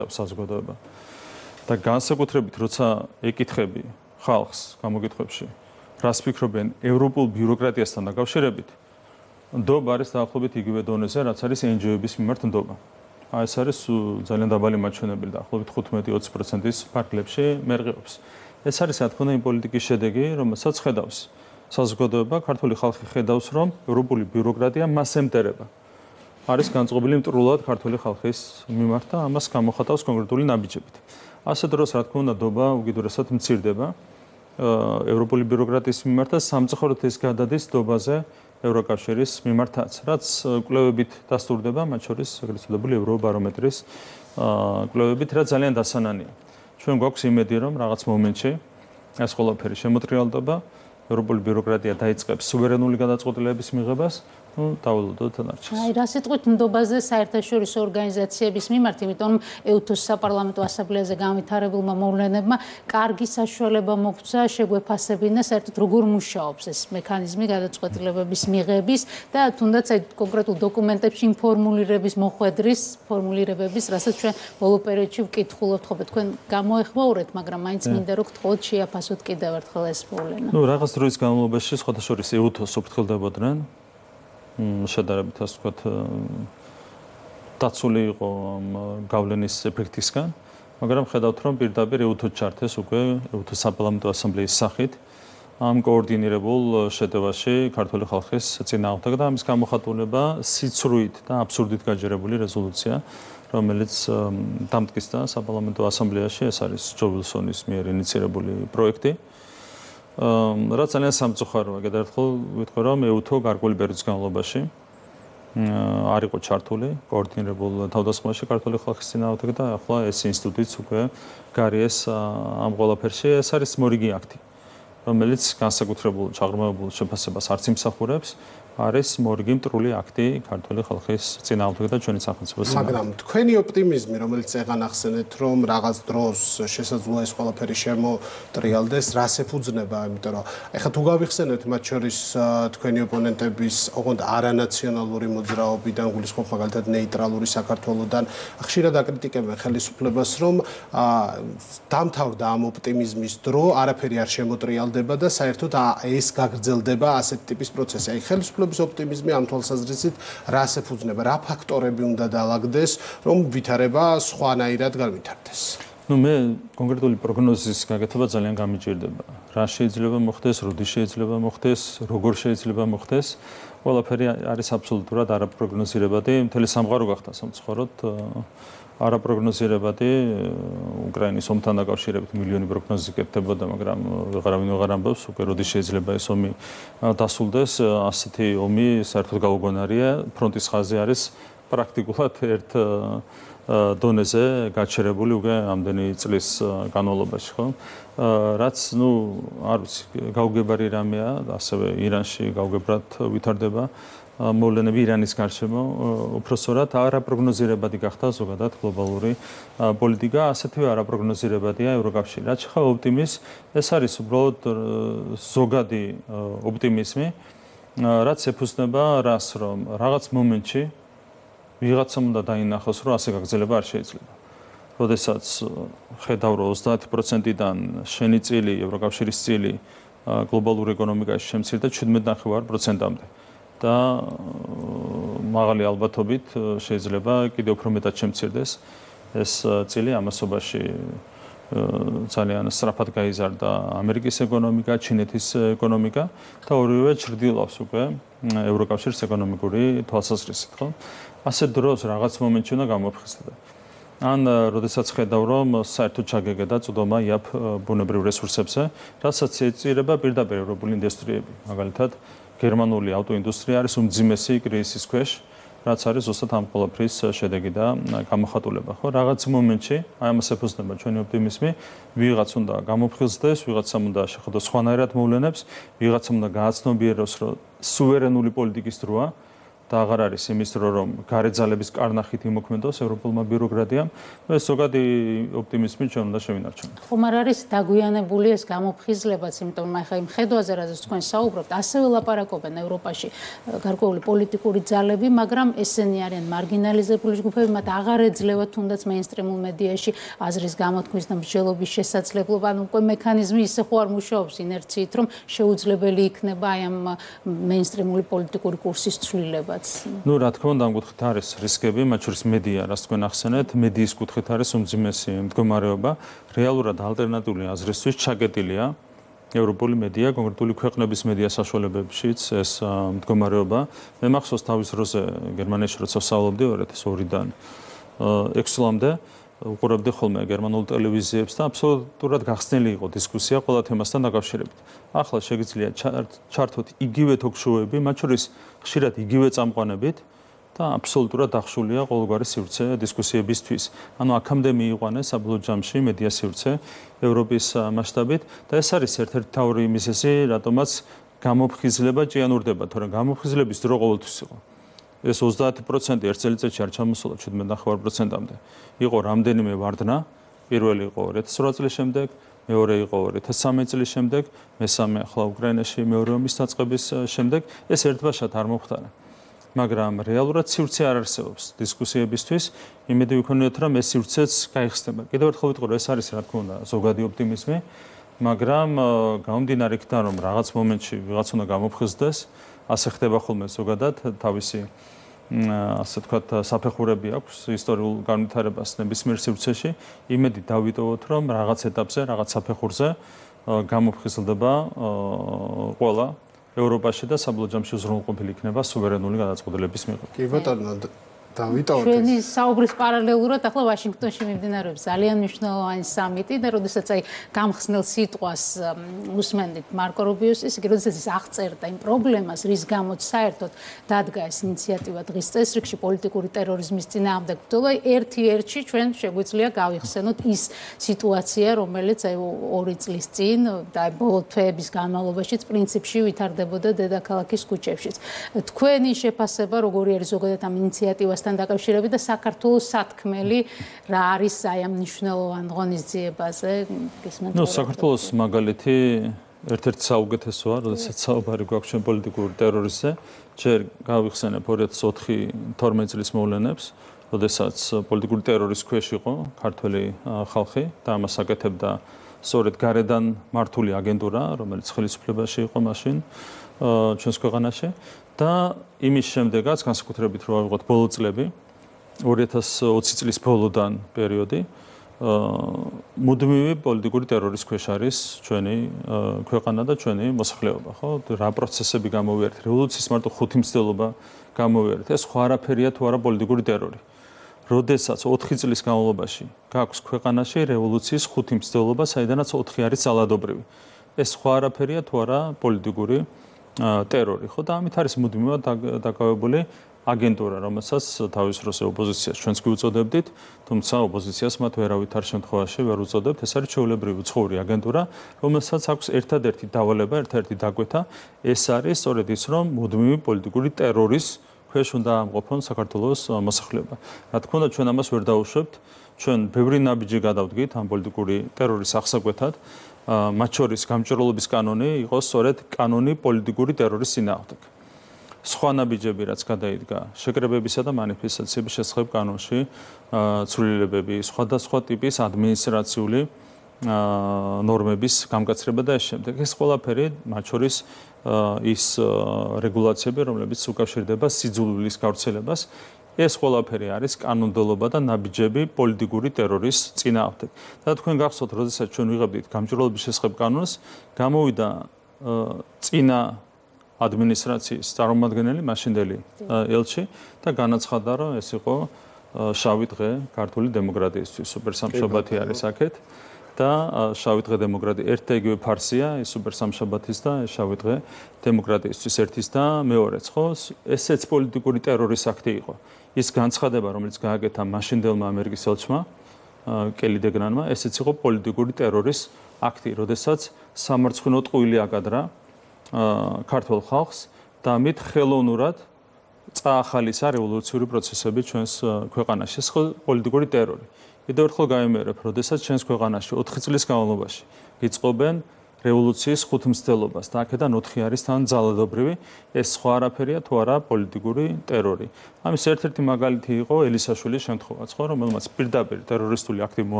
საზოგადოება. და განსაკუთრებით როცა ეკითხები ხალხს გამოკითხვებში, რას ფიქრობენ ევროპულ ბიუროკრატიასთან დაკავშირებით, ნდობა არის დაახლოებით იგივე დონეზე, რაც არის NGO-ების მიმართ ნდობა. ეს არის ძალიან დაბალი მაჩვენებელი, დაახლოებით 15-20%-ის ფარგლებში მერყეობს. ეს არის რა თქმა უნდა იმ პოლიტიკის შედეგი, რომელსაც ხედავს საზოგადოება, ქართული ხალხი ხედავს, რომ ევროპული ბიუროკრატია მას ემტერება. არის განწყობილი მტრულად ქართული ხალხის მიმართ და ამას გამოხატავს კონკრეტული ნაბიჯებით. ასე დროს, რა თქმა უნდა, ნდობა უკიდურესად მცირდება ევროპული ბიუროკრატიის მიმართ და სამწუხაროდ ეს გადადის ნდობაზე ევროკავშირის მიმართაც, რაც კვლევებით დასტურდება, მათ შორის ეგრეთ წოდებული ევრობარომეტრის კვლევებით, რაც ძალიან დასანანია. ჩვენ გვაქვს იმედი, რომ რაღაც მომენტში ეს ყველაფერი შემოტრიალდება, ევროპული ბიუროკრატია დაიწყებს სუვერენული გადაწყვეტილების მიღებას, დაულოდოთ დანარჩენს. აი, რა სიტყვით ნდობაზე საერთაშორისო ორგანიზაციების მიმართ, იმიტომ EUTHO-ს საპარლამენტო ასამბლეაზე განვითარებულმა მოვლენებმა კარგი საშუალება მოგცა შეგვეფასებინა საერთოდ როგორ მუშაობს ეს მექანიზმი გადაწყვეტილებების მიღების და თუნდაც აი კონკრეტულ დოკუმენტებში იმ ფორმულირების ფორმულირებების, რასაც ჩვენ ბოლო პერიოდში ვკითხულობთ, ხო, თქვენ გამოეხმაურეთ, მაგრამ მაინც მინდა რომ გთხოვოთ შეაფასოთ კიდევ ერთხელ ეს მოვლენა. რაღაც დროის განმავლობაში სხვადასხვა შორის EUTHO-ს უფრთხილდებოდნენ. შედარებით ასე ვთქვათ დაცული იყო გავლენის ეფექტისგან, მაგრამ ხედავთ რომ პირდაპირ EUTHO ჩართეს უკვე EUTHO საპარლამენტო ასამბლეის სახით ამ კოორდინირებულ შეტევაში ქართული ხალხის წინააღმდეგ და ამის გამოხატულება სიცრუით და აბსურდით გაჯერებული რეზოლუცია, რომელიც დამტკიცდა საპარლამენტო ასამბლეაში, ეს არის ჯო ვილსონის მიერ ინიცირებული პროექტი. რაც ძალიან სამწუხაროა, გადაერთხელ ვიტყვი რომ EUTHO გარკვეული პერიოდის განმავლობაში არ იყო ჩართული კოორდინირებულ თავდასხმაში ქართული ხალხის წინააღმდეგ და ახლა ეს ინსტიტუტიც უკვე გარიეს ამ ყველაფერში. ეს არის მორიგი აქტი, რომელიც განსაკუთრებულ ჩაღრმავებულ შეფასებას არც იმსახურებს, არის მორიგი მტრული აქტი ქართული ხალხის წინააღმდეგ და ჩვენი სახელმწიფოს წინააღმდეგ. მაგრამ თქვენი ოპტიმიზმი, რომელიც წეგან ახსენეთ, რომ რაღაც დროს შესაძლოა ეს ყველაფერი შემოტრიალდეს, რას ეფუძნება, იმიტომ რომ ეხლა თუ გავიხსენებთ მათ შორის თქვენი ოპონენტების ოღონდ არანაციონალური მოძრაობიდან, გულისხმობ მაგალითად ნეიტრალური საქართველოსდან, ხშირად აკრიტიკებენ ხელისუფლებას, რომ დამთავრდა ამ ოპტიმიზმის დრო, არაფერი არ შემოტრიალდება და საერთოდ ეს გაგრძელდება ასეთი ტიპის პროცესი. აი ხელისუფლების ოპტიმიზმი ამ თვალსაზრისით რას ეფუძნება, რა ფაქტორები უნდა დაალაგდეს, რომ ვითარება სხვანაირად განვითარდეს? მე კონკრეტული პროგნოზის გაკეთება ძალიან გამიჭირდება. რა შეიძლება მოხდეს, როდის შეიძლება მოხდეს, როგორ შეიძლება მოხდეს, ყველაფერი არის აბსოლუტურად არაპროგნოზირებადი. მთელი სამყარო გახდა სამწუხაროდ არაპროგნოზირებადი. უკრაინის ომთან დაკავშირებით მილიონი პროგნოზი კეთდებოდა, მაგრამ ვეღარ ამბობს უკვე როდის შეიძლება ეს ომი დასრულდეს. ასეთი ომი საერთოდ გაუგონარია. ფრონტის ხაზი არის პრაქტიკულად ერთ დონეზე გაჩერებული უკვე ამდენი წლის განმავლობაში, ხო? რაც, არ ვიცი, გაუგებარი რამეა, ასევე ირანში გაუგებრად ვითარდება მოვლენები ირანის გარშემო, უпроსორად არაპროგნოზირებადი გახდა ზოგადად გლობალური პოლიტიკა, ასეთივე არაპროგნოზირებადია ევროკავშირი. რაც ხა ოპტიმიზმი, ეს არის უბრალოდ ზოგადი ოპტიმიზმი, რაც ეფუძნება რას, რომ რაღაც მომენტში ვიღაცამ უნდა დაინახოს, რომ ასე გაგრძელება არ შეიძლება. როდესაც ხედავ, რომ 30%-დან შენი წილი, ევროკავშირის წილი გლობალურ ეკონომიკაში შემცირდა 17.5%-მდე. და მაღალი ალბათობით შეიძლება კიდევ უფრო მეტად შემცირდეს ეს წილი ამასობაში ძალიან სწრაფად გაიზარდა ამერიკის ეკონომიკა, ჩინეთის ეკონომიკა და ორივე ჩრდილავს უკვე ევროკავშირის ეკონომიკური თვალსაზრისით, ხო? ასე დროს რაღაც მომენტში უნდა გამოფხიზლდე. ან როდესაც ხედავ, რომ საერთოდ ჩაგეგედა წვდომა იაფ ბუნებრივ რესურსებზე, რასაც ეწირება პირდაპირ ევროპული ინდუსტრიები, მაგალითად გერმანული ავტოინდუსტრია არის უმძიმესი კრიზისის ქვეშ, რაც არის ზუსტად ამ ყველაფრის შედეგი და გამოხატულება, ხო? რაღაც მომენტში, აი ამას ეფუძნება ჩვენი ოპტიმიზმი, ვიღაც უნდა გამოფხიზლდეს, ვიღაცამ უნდა შეხედოს სხვანაირად მოვლენებს, ვიღაცამ უნდა გააცნობიეროს, რომ სუვერენული პოლიტიკის დროა და აღარ არის იმის დრო, რომ გარეძალების კარნახით იმოქმედოს ევროპულმა ბიუროკრატიამ. ეს ზოგადი ოპტიმიზმით ჩვენ უნდა შევინარჩუნოთ. ხომ არ არის დაგვიანებული ეს გამოფხიზლებაც, იმიტომ რომ ახლა იმ ხედვაზე, რაზეც თქვენ საუბრობთ, ასევე ლაპარაკობენ ევროპაში გარკვეული პოლიტიკური ძალები, მაგრამ ესენი არიან მარგინალიზებული ჯგუფები, მათ აღარ ეძლევა თუნდაც მეინსტრიმულ მედიაში აზრის გამოთქმის და მსჯელობის შესაძლებლობა, ანუ უკვე მექანიზმი ისე ხო არ მუშაობს ინერციით, რომ შეუძლებელი იქნება აი ამ მეინსტრიმული პოლიტიკური კურსის ცვლილებაც. ნუ რა თქმა უნდა, ამ კუთხით არის რისკები, მათ შორის მედია, რაც თქვენ ახსენეთ, მედიის კუთხით არის უმძიმესი მდგომარეობა. რეალურად ალტერნატიული აზრისთვის ჩაგეტილია ევროპული მედია, კონკრეტული ქვეყნების მედია საშუალებებშიც ეს მდგომარეობა. მე მახსოვს თავის დროზე გერმანიაში როცა ვსწავლობდი 2002-დან 6 წლამდე უყურებდი ხოლმე გერმანულ ტელევიზიებს და აბსოლუტურად გახსნილი იყო დისკუსია ყველა თემასთან დაკავშირებით. ახლა შეგიძლია ჩართოთ იგივე თოქ-შოუები, მათ შორის ხშირად იგივე წამყვანებით და აბსოლუტურად დახშულია ყოველგვარი სივრცე დისკუსიებისთვის. ანუ აქამდე მიიყვანეს საბოლოო ჯამში მედია სივრცე ევროპის მასშტაბით და ეს არის ერთ-ერთი მთავარი მიზეზი, რატომაც გამოფხიზლება ჭიანურდება, თორემ გამოფხიზლების დრო ყოველთვის იყო. ეს 30% ერთ წელიწადში არ ჩამოსულა 17.5%-მდე. იყო რამდენიმე ვარდნა, პირველი იყო 2008 წლის შემდეგ, მეორე იყო 2013 წლის შემდეგ, მესამე ახლა უკრაინაში მეორე ომის დაწყების შემდეგ, ეს ერთბაშად არ მოხდარა. მაგრამ რეალურად სივრცე არ არსებობს დისკუსიებისთვის, იმედი ვიქონიოთ, რომ ეს სივრცეც გაიხსნება. კიდევ ერთხელ ვიტყვი, რომ ეს არის რა თქმა უნდა ზოგადი ოპტიმიზმი, მაგრამ გამომდინარე იქიდან, რომ რაღაც მომენტში ვიღაც უნდა გამოფხიზდეს, ასე ხდება ხოლმე ზოგადად თავისი ასე ვთქვათ საფეხურები აქვს ისტორიულ განვითარებას ნებისმიერ სივრცეში. იმედი დავიტოვოთ, რომ რაღაც ეტაპზე, რაღაც საფეხურზე გამოფხიზლდება ყველა ევროპაში და საბოლოო ჯამში უზრუნველყოფილი იქნება სუვერენული გადაწყვეტილების მიღება. კი ბატონო, დავიტოვოთ. ჩვენი საუბრის პარალელურად ახლა ვაშინგტონში მიმდინარეობს ძალიან მნიშვნელოვანი სამიტი და როდესაც აი გამხსნელ სიტყვას უსმენდით მარკო რუბიუსის, იგი როდესაც ის აღწერდა იმ პრობლემას, რის გამოც საერთოდ დადგა ეს ინიციატივა დღის წესრიგში პოლიტიკური ტერორიზმის წინააღმდეგ ბრძოლა, ერთ-ერთში ჩვენ შეგვიძლია გავიხსენოთ ის სიტუაცია, რომელიც აი 2 წლის წინ და ბოლო თვეების განმავლობაშიც პრინციპში ვითარდებოდა დედაქალაქის ქუჩებშიც. თქვენი შეფასება როგორი არის ზოგადად ამ ინიციატივას დაკავშირებით და საქართველოს სათქმელი რა არის აი ამ მნიშვნელოვან ღონისძიებაზე გისმენთ? ნუ საქართველოს მაგალითი ერთ-ერთი საუკეთესოა, როდესაც საუბარი გვაქვს ჩვენ პოლიტიკურ ტერორიზმზე. ჯერ გავიხსენებ 2004-12 წლის მოვლენებს, როდესაც პოლიტიკური ტერორის ქვეშ იყო ქართველი ხალხი და ამას აკეთებდა სწორედ გარედან მართული აგენტურა, რომელიც ხელისუფლებაში იყო მაშინ ჩვენს ქვეყანაში. და იმის შემდეგაც განსაკუთრებით რო ავიღოთ ბოლო წლები 2020 წლის ბოლოდან პერიოდი მუდმივი პოლიტიკური ტერორის ქვეშ არის ჩვენი ქვეყანა და ჩვენი მოსახლეობა, ხო? რა პროცესები გამოვიარეთ, რევოლუციის მარტო 5 მცდელობა გამოვიარეთ. ეს ხო არაფერია თუ არა პოლიტიკური ტერორი. როდესაც 4 წლის განმავლობაში გაქვს ქვეყანაში რევოლუციის 5 მცდელობა, საიდანაც 4 არის ძალადობრივი. ეს ხო არაფერია თუ არა პოლიტიკური ტერორი, ხო და ამით არის მუდმივად დაკავებული აგენტურა, რომელსაც თავის დროს ოპოზიციას ჩვენც გვუწოდებდით, თუმცა ოპოზიციას მათ ვერავითარ შემთხვევაში ვერ უწოდებთ. ეს არის ჩვეულებრივი უცხოური აგენტურა, რომელსაც აქვს ერთადერთი დავალება, ერთადერთი დაგვეთა, ეს არის სწორედ ის, რომ მუდმივი პოლიტიკური ტერორის ქვეშ უნდა ამყოფონ საქართველოს მოსახლეობა. რა თქმა უნდა, ჩვენ ამას ვერ დაუშვებთ. ჩვენ ბევრი ნაბიჯი გადავდგით ამ პოლიტიკური ტერორის აღსაკვეთად. მათ შორის გამჭვირვალობის კანონი იყო სწორედ კანონი პოლიტიკური ტერორის წინააღმდეგ. სხვა ნაბიჯები, რაც გადაიდგა შეკრებებისა და მანიფესტაციების შესახებ კანონში, ცვლილებები, სხვადასხვა ტიპის ადმინისტრაციული ნორმების გამკაცრება და ეს შემდეგ. ეს ყველაფერი, მათ შორის ის რეგულაციები, რომლებიც უკავშირდება სიძულვილის გავრცელებას, ეს ყველაფერი არის კანონმდებლობა და ნაბიჯები პოლიტიკური ტერორის წინააღმდეგ. და თქვენ გახსოვთ, როდესაც ჩვენ ვიღებდით გამჭვირვალობის შესახებ კანონს, გამოვიდა წინა ადმინისტრაციის წარმომადგენელი, მაშინდელი ელჩი და განაცხადა, რომ ეს იყო შავი დღე ქართული დემოკრატიისთვის. სუპერსამშაბათი არის აქეთ და შავი დღე დემოკრატია ერთ და იგივე ფარსია, ეს სუპერსამშაბათის და შავი დღე დემოკრატიისთვის ერთის და მეორეც, ხო? ესეც პოლიტიკური ტერორის აქტი იყო. ის განცხადება, რომელიც გააკეთა მაშინდელმა ამერიკის ელჩმა, კელი დეგნანმა, ესეც იყო პოლიტიკური ტერორის აქტი, როდესაც სამარცხვინო ტყუილი აკადრა ქართულ ხალხს და ამით ხელოვნურად წაახალისა რევოლუციური პროცესები ჩვენს ქვეყანაში, ეს ხო პოლიტიკური ტერორი. კიდევ ერთხელ გამიმერებ, როდესაც ჩვენს ქვეყანაში 4 წლის განმავლობაში იწყობენ რევოლუციის ხუთმცდელობას და აქედან 4 არის თან ძალადობრივი, ეს სხვა არაფერია თუ არა პოლიტიკური ტერორი. ამის ერთ-ერთი მაგალითი იყო ელისაშვილის შემთხვევაც, ხო, რომელმაც პირდაპირ ტერორისტული აქტი